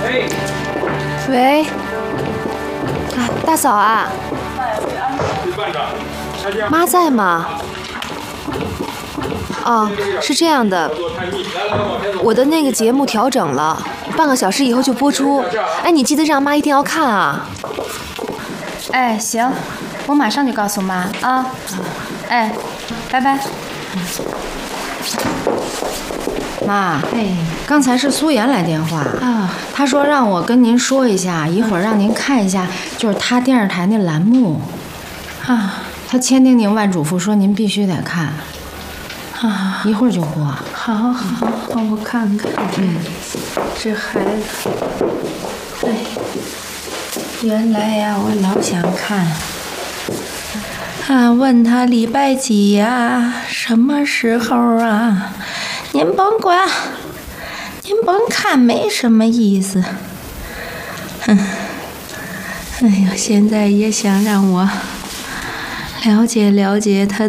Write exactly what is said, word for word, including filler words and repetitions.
喂，啊，大嫂啊，妈在吗？哦，是这样的，我的那个节目调整了，半个小时以后就播出。哎，你记得让妈一定要看啊。 哎，行，我马上就告诉妈啊。哎，拜拜。 妈，哎，刚才是苏妍来电话啊，她说让我跟您说一下，一会儿让您看一下，就是她电视台那栏目啊，她千叮咛万嘱咐说您必须得看啊，一会儿就播。 好，好，好，我看看。嗯，这孩子，哎，原来呀，我老想看。啊，问他礼拜几呀？什么时候啊？您甭管，您甭看，没什么意思。嗯，哎呀，现在也想让我了解了解他